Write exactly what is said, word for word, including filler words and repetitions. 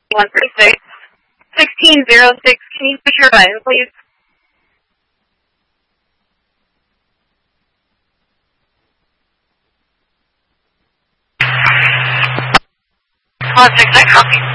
one thirty-six. sixteen oh six, can you push your button, please? one six six, copy.